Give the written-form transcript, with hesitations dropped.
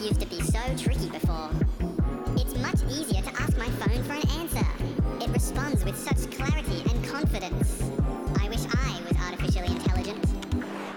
used to be so tricky before. It's much easier to ask my phone for an answer. It responds with such